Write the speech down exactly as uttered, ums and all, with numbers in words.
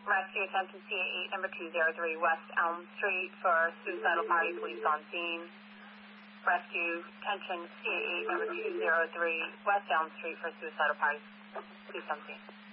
Rescue attention C A eight number two zero three West Elm Street for suicidal party, police on scene. Rescue attention C A eight number two zero three West Elm Street for suicidal party, police on scene.